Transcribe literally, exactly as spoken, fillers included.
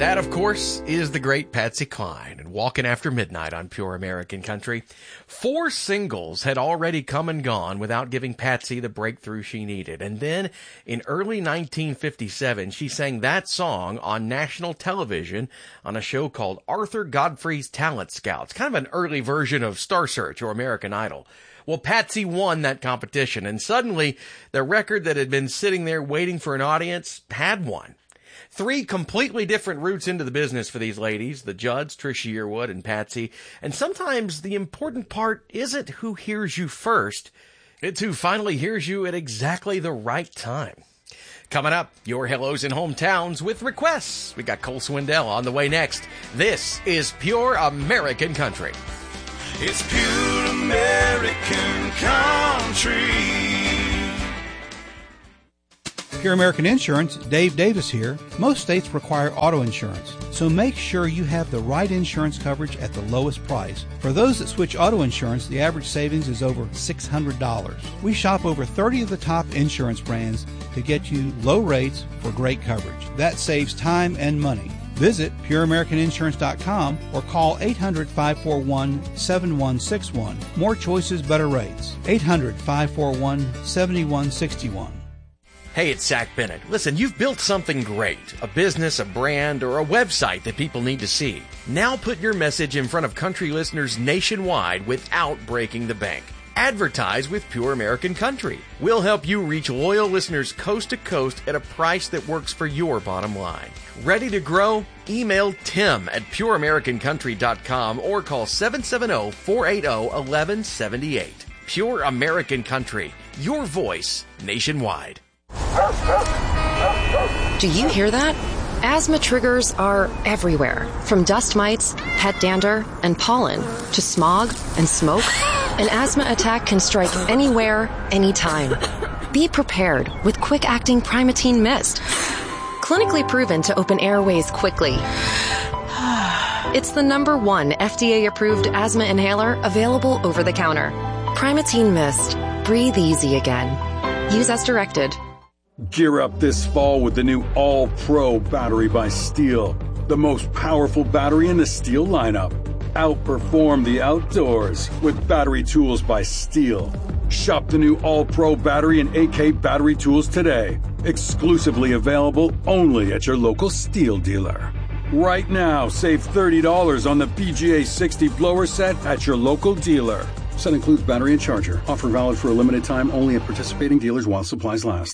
That, of course, is the great Patsy Cline and Walking After Midnight on Pure American Country. Four singles had already come and gone without giving Patsy the breakthrough she needed. And then in early nineteen fifty-seven, she sang that song on national television on a show called Arthur Godfrey's Talent Scouts, kind of an early version of Star Search or American Idol. Well, Patsy won that competition, and suddenly the record that had been sitting there waiting for an audience had one. Three completely different routes into the business for these ladies, the Judds, Trisha Yearwood, and Patsy. And sometimes the important part isn't who hears you first, it's who finally hears you at exactly the right time. Coming up, your hellos and hometowns with requests. We got Cole Swindell on the way next. This is Pure American Country. It's Pure American Country. Pure American Insurance, Dave Davis here. Most states require auto insurance, so make sure you have the right insurance coverage at the lowest price. For those that switch auto insurance, the average savings is over six hundred dollars. We shop over thirty of the top insurance brands to get you low rates for great coverage. That saves time and money. Visit pure american insurance dot com or call eight hundred, five four one, seven one six one. More choices, better rates. eight hundred, five four one, seven one six one. Hey, it's Zach Bennett. Listen, you've built something great, a business, a brand, or a website that people need to see. Now put your message in front of country listeners nationwide without breaking the bank. Advertise with Pure American Country. We'll help you reach loyal listeners coast to coast at a price that works for your bottom line. Ready to grow? Email Tim at pure american country dot com or call seven seven zero, four eight zero, one one seven eight. Pure American Country, your voice nationwide. Do you hear that? Asthma triggers are everywhere, from dust mites, pet dander, and pollen, to smog and smoke. An asthma attack can strike anywhere, anytime. Be prepared with quick-acting Primatene Mist. Clinically proven to open airways quickly. It's the number one F D A-approved asthma inhaler available over the counter. Primatene Mist. Breathe easy again. Use as directed. Gear up this fall with the new All-Pro battery by Steel. The most powerful battery in the Steel lineup. Outperform the outdoors with battery tools by Steel. Shop the new All-Pro battery and A K battery tools today. Exclusively available only at your local Steel dealer. Right now, save thirty dollars on the B G A sixty blower set at your local dealer. Set includes battery and charger. Offer valid for a limited time only at participating dealers while supplies last.